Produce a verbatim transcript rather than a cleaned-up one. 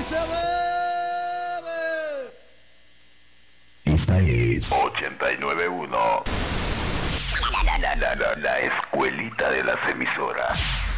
se bebe. Esta es ochenta y nueve punto uno. La, la, la, la, la escuelita de las emisoras.